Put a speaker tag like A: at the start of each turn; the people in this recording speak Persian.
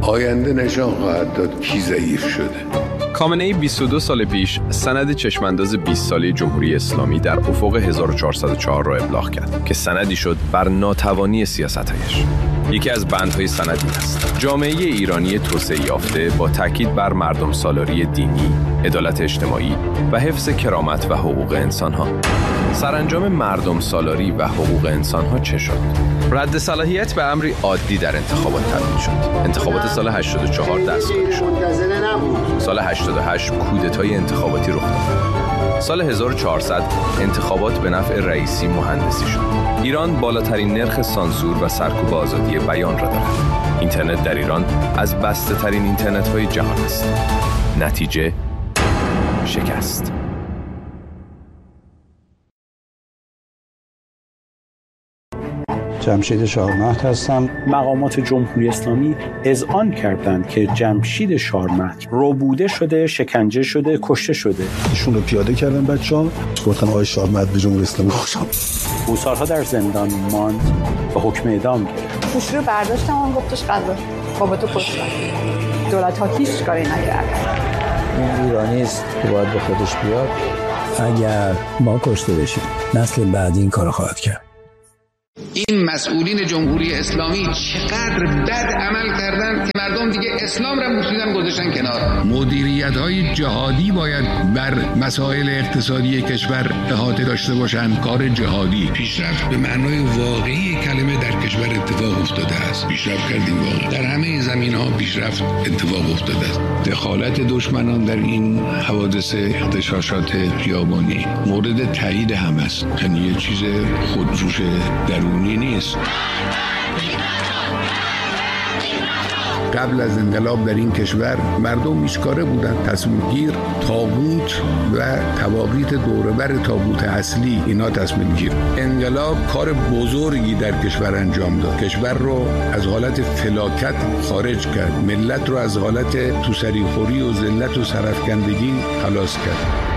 A: آینده نشان خواهد داد کی ضعیف شده.
B: خامنه‌ای 22 سال پیش سند چشمانداز 20 ساله جمهوری اسلامی در افق 1404 را ابلاغ کرد که سندی شد بر ناتوانی سیاست‌هایش. یکی از بندهای سند این است: جامعه ایرانی توسعه یافته با تاکید بر مردم سالاری دینی، عدالت اجتماعی و حفظ کرامت و حقوق انسان‌ها. سرانجام مردم سالاری و حقوق انسان‌ها چه شد؟ رد صلاحیت به امری عادی در انتخابات تبدیل شد. انتخابات سال 84 دستگیری شد. سال 88 کودتای انتخاباتی رخ داد. سال 1400 انتخابات به نفع رئیسی مهندسی شد. ایران بالاترین نرخ سانسور و سرکوب آزادی بیان را دارد. اینترنت در ایران از بسته ترین اینترنت‌های جهان است. نتیجه شکست.
C: جمشید شارمهد هستم.
D: مقامات جمهوری اسلامی اذعان کردند که جمشید شارمهد ربوده شده، شکنجه شده، کشته شده.
C: ایشون رو پیاده کردن بچه‌ها، گفتن آقای شارمهد به جمهوری اسلامی خوشم.
D: او سالها در زندان ماند و حکم اعدام گرفت.
E: گوشی رو برداشتم، اون گفتش قضا بابا تو کشتن. دولت‌ها هیچ کاری نکردن.
F: این ایرانی است که باید به خودش بیاد. اگر ما کشته بشیم نسل بعدی این کارو خواهد کرد.
G: این مسئولین جمهوری اسلامی چقدر بد عمل کردن که مردم دیگه اسلام را بوسیدن گذاشتن کنار.
A: مدیریت‌های جهادی باید بر مسائل اقتصادی کشور احاطه داشته باشند. کار جهادی پیشرفت به معنای واقعی کلمه در کشور اتفاق افتاده است. پیشرفت کردیم واقعا. در همه زمینه‌ها پیشرفت اتفاق افتاده است. دخالت دشمنان در این حوادث اغتشاشات خیابانی مورد تایید هم است. یعنی یه چیز خودجوش درونی نیست. قبل از انقلاب در این کشور مردم میشکاره بودن. تصمیم گیر، تابوت و تواقیت دوربر تابوت اصلی، اینا تصمیم گیر. انقلاب کار بزرگی در کشور انجام داد. کشور رو از حالت فلاکت خارج کرد. ملت رو از حالت توسری خوری و ذلت و سرفکندگی خلاص کرد.